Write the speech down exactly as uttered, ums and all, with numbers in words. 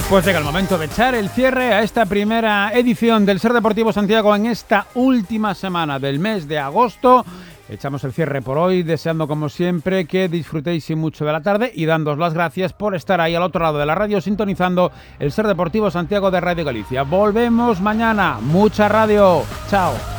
Pues llega el momento de echar el cierre a esta primera edición del Ser Deportivo Santiago en esta última semana del mes de agosto. Echamos el cierre por hoy, deseando como siempre que disfrutéis mucho de la tarde y dándoos las gracias por estar ahí al otro lado de la radio sintonizando el Ser Deportivo Santiago de Radio Galicia. Volvemos mañana, mucha radio. Chao.